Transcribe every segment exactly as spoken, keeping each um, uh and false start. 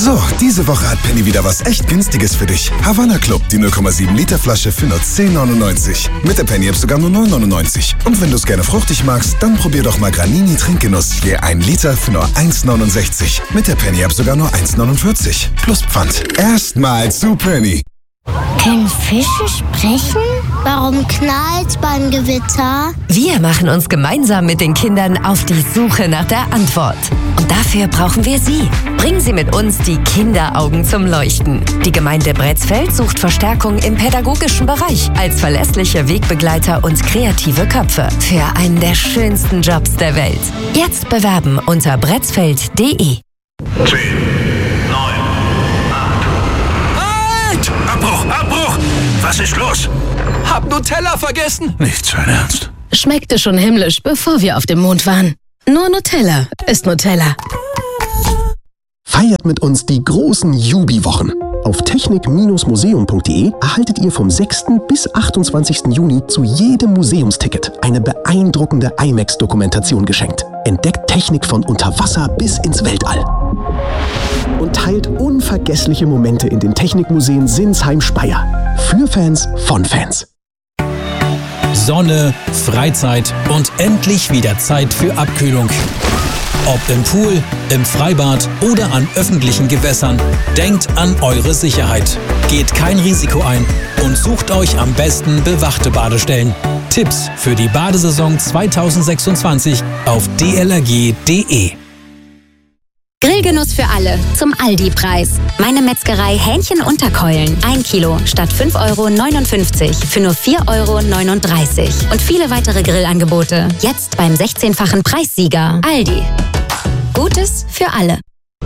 So, diese Woche hat Penny wieder was echt Günstiges für dich. Havanna Club, die null Komma sieben Liter Flasche für nur zehn neunundneunzig. Mit der Penny-App sogar nur neun neunundneunzig. Und wenn du es gerne fruchtig magst, dann probier doch mal Granini Trinkgenuss. Je ein Liter für nur eins neunundsechzig. Mit der Penny-App sogar nur eins neunundvierzig. Plus Pfand. Erstmal zu Penny. Können Fische sprechen? Warum knallt's beim Gewitter? Wir machen uns gemeinsam mit den Kindern auf die Suche nach der Antwort. Und dafür brauchen wir Sie. Bringen Sie mit uns die Kinderaugen zum Leuchten. Die Gemeinde Bretzfeld sucht Verstärkung im pädagogischen Bereich als verlässliche Wegbegleiter und kreative Köpfe für einen der schönsten Jobs der Welt. Jetzt bewerben unter bretzfeld punkt de. Abbruch, Abbruch! Was ist los? Hab Nutella vergessen. Nicht sein Ernst. Schmeckte schon himmlisch, bevor wir auf dem Mond waren. Nur Nutella ist Nutella. Feiert mit uns die großen Jubi-Wochen. Auf technik Bindestrich museum punkt de erhaltet ihr vom sechsten bis achtundzwanzigsten Juni zu jedem Museumsticket eine beeindruckende IMAX-Dokumentation geschenkt. Entdeckt Technik von unter Wasser bis ins Weltall. Und teilt unvergessliche Momente in den Technikmuseen Sinsheim-Speyer. Für Fans von Fans. Sonne, Freizeit und endlich wieder Zeit für Abkühlung. Ob im Pool, im Freibad oder an öffentlichen Gewässern, denkt an eure Sicherheit. Geht kein Risiko ein und sucht euch am besten bewachte Badestellen. Tipps für die Badesaison zweitausendsechsundzwanzig auf d l r g punkt de. Grillgenuss für alle zum Aldi-Preis. Meine Metzgerei Hähnchen-Unterkeulen. Ein Kilo statt fünf Euro neunundfünfzig für nur vier Euro neununddreißig. Und viele weitere Grillangebote. Jetzt beim sechzehnfachen Preissieger. Aldi. Gutes für alle.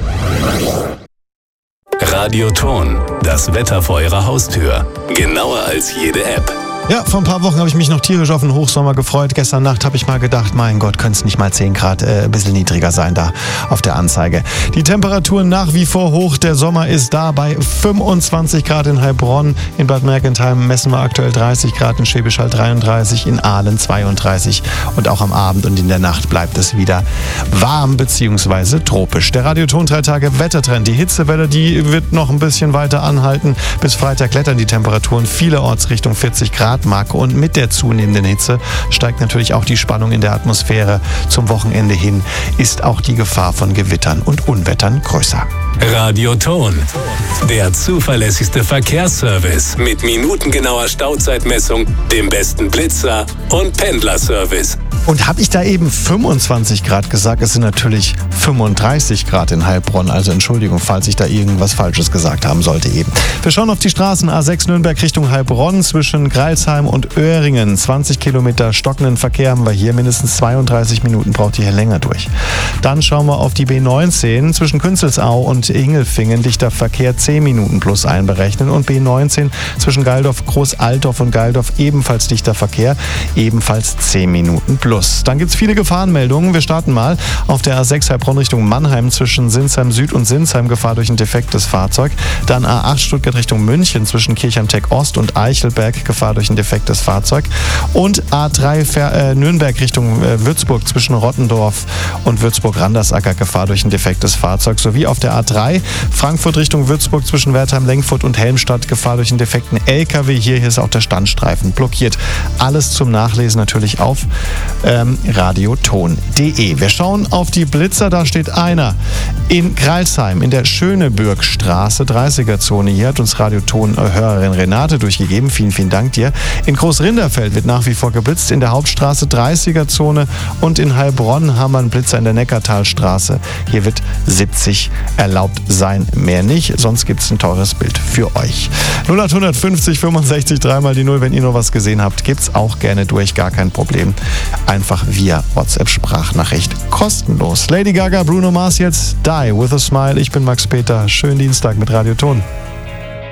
Radioton. Das Wetter vor Ihrer Haustür. Genauer als jede App. Ja, vor ein paar Wochen habe ich mich noch tierisch auf den Hochsommer gefreut. Gestern Nacht habe ich mal gedacht, mein Gott, könnte es nicht mal zehn Grad äh, ein bisschen niedriger sein da auf der Anzeige. Die Temperaturen nach wie vor hoch. Der Sommer ist da bei fünfundzwanzig Grad in Heilbronn. In Bad Mergentheim messen wir aktuell dreißig Grad, in Schwäbisch Hall dreiunddreißig, in Aalen zweiunddreißig. Und auch am Abend und in der Nacht bleibt es wieder warm bzw. tropisch. Der Radioton drei Tage Wettertrend. Die Hitzewelle, die wird noch ein bisschen weiter anhalten. Bis Freitag klettern die Temperaturen vielerorts Richtung vierzig Grad. Marke. Und mit der zunehmenden Hitze steigt natürlich auch die Spannung in der Atmosphäre. Zum Wochenende hin ist auch die Gefahr von Gewittern und Unwettern größer. Radioton, der zuverlässigste Verkehrsservice mit minutengenauer Stauzeitmessung, dem besten Blitzer und Pendlerservice. Und habe ich da eben fünfundzwanzig Grad gesagt? Es sind natürlich fünfunddreißig Grad in Heilbronn. Also Entschuldigung, falls ich da irgendwas Falsches gesagt haben sollte eben. Wir schauen auf die Straßen. A sechs Nürnberg Richtung Heilbronn zwischen Greilsheim und Öhringen. zwanzig Kilometer stockenden Verkehr haben wir hier. Mindestens zweiunddreißig Minuten braucht ihr hier länger durch. Dann schauen wir auf die B neunzehn zwischen Künzelsau und Ingelfingen. Dichter Verkehr zehn Minuten plus einberechnen. Und B neunzehn zwischen Geildorf, Großaltdorf und Geildorf ebenfalls dichter Verkehr. Ebenfalls zehn Minuten plus. Dann gibt es viele Gefahrenmeldungen. Wir starten mal auf der A sechs Heilbronn Richtung Mannheim zwischen Sinsheim Süd und Sinsheim. Gefahr durch ein defektes Fahrzeug. Dann A acht Stuttgart Richtung München zwischen Kirchheim-Tech Ost und Eichelberg. Gefahr durch ein defektes Fahrzeug. Und A drei Ver- äh, Nürnberg Richtung äh, Würzburg zwischen Rottendorf und Würzburg-Randersacker. Gefahr durch ein defektes Fahrzeug. Sowie auf der A drei Frankfurt Richtung Würzburg zwischen Wertheim-Lengfurt und Helmstadt. Gefahr durch einen defekten L K W. Hier, hier ist auch der Standstreifen blockiert. Alles zum Nachlesen natürlich auf ähm, radioton punkt de. Wir schauen auf die Blitzer. Da steht einer in Greilsheim in der Schönebürgstraße, dreißiger-Zone. Hier hat uns Radioton-Hörerin Renate durchgegeben. Vielen, vielen Dank dir. In Großrinderfeld wird nach wie vor geblitzt. In der Hauptstraße dreißiger-Zone und in Heilbronn haben wir einen Blitzer in der Neckartalstraße. Hier wird siebzig erlaubt sein, mehr nicht. Sonst gibt es ein teures Bild für euch. null acht fünfzig fünfundsechzig dreimal die null. Wenn ihr noch was gesehen habt, gibt's auch gerne durch. Gar kein Problem. Einfach via WhatsApp-Sprachnachricht. Kostenlos. Lady Gaga, Bruno Mars jetzt. Die with a Smile. Ich bin Max Peter. Schönen Dienstag mit Radioton.